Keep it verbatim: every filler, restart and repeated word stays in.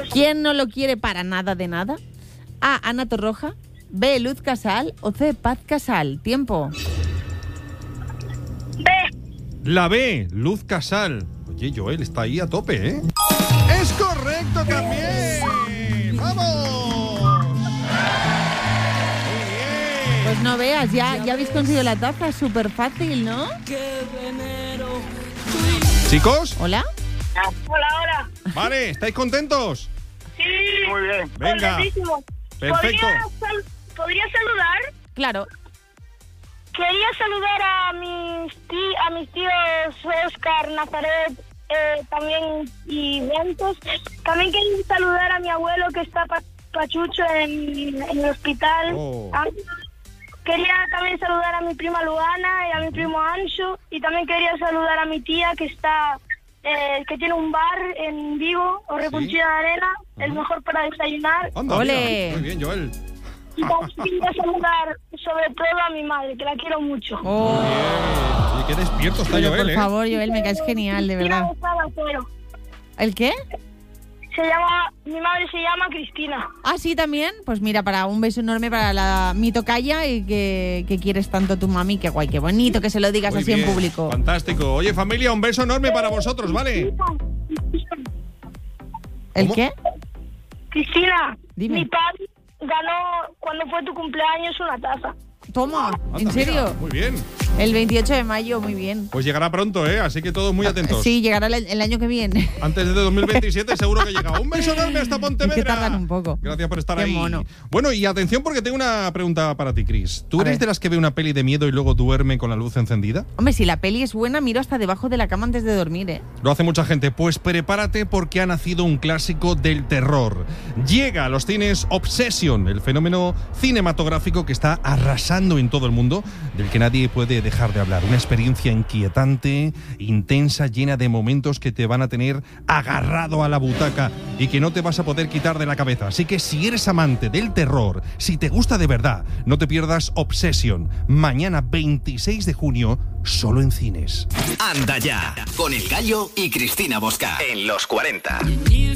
¿Quién no lo quiere para nada de nada? A. Ana Torroja. B. Luz Casal. O C. Paz Casal. Tiempo. B. La B, Luz Casal. Oye, Joel está ahí a tope, ¿eh? ¡Es correcto también! ¡Vamos! Muy bien. Pues no veas, ya, ya habéis conseguido la taza. Súper fácil, ¿no? Chicos, ¿Hola? Hola, hola. vale, ¿estáis contentos? Sí, muy bien. Venga. Contentísimo. Perfecto. ¿Podría, sal- ¿Podría saludar? Claro. Quería saludar a mis, tí- a mis tíos Oscar, Nazaret, eh, también y Ventos. También quería saludar a mi abuelo que está pa- pachucho en, en el hospital. Oh. Ah, Quería también saludar a mi prima Luana y a mi primo Ancho. Y también quería saludar a mi tía que está... Eh, que tiene un bar en Vigo, o Reconchilla de Arena, el mejor para desayunar. Anda, Ole. mira. Muy bien, Joel. Y también quería saludar sobre todo a mi madre, que la quiero mucho. Oh, Bien. Oye, qué despierto está pero Joel, por ¿eh? favor, Joel, me caes genial, de verdad. Tía de Sara Cero. ¿El qué? Se llama, mi madre se llama Cristina. Ah, sí, también. Pues mira, para un beso enorme para la mi tocaya y que, que quieres tanto a tu mami. Qué guay, qué bonito que se lo digas Muy así bien, en público. Fantástico. Oye, familia, un beso enorme para vosotros, ¿vale? ¿El ¿Cómo? qué? Cristina, Dime. mi padre ganó cuando fue tu cumpleaños una taza. Toma, Anda, ¿en serio? mira, muy bien. El veintiocho de mayo, muy bien. Pues llegará pronto, ¿eh? Así que todos muy atentos. Sí, llegará el, el año que viene. Antes de dos mil veintisiete seguro que llega. Un beso enorme hasta Pontevedra. Es que tardan un poco. Gracias por estar Qué ahí. mono. Bueno, y atención porque tengo una pregunta para ti, Chris. ¿Tú A eres ver. de las que ve una peli de miedo y luego duerme con la luz encendida? Hombre, si la peli es buena, miro hasta debajo de la cama antes de dormir, ¿eh? Lo hace mucha gente. Pues prepárate porque ha nacido un clásico del terror. Llega a los cines Obsession, el fenómeno cinematográfico que está arrasando en todo el mundo, del que nadie puede dejar de hablar. Una experiencia inquietante, intensa, llena de momentos que te van a tener agarrado a la butaca y que no te vas a poder quitar de la cabeza. Así que si eres amante del terror, si te gusta de verdad, no te pierdas Obsession. Mañana veintiséis de junio, solo en cines. Anda ya, con El Gallo y Cristina Bosca en los cuarenta.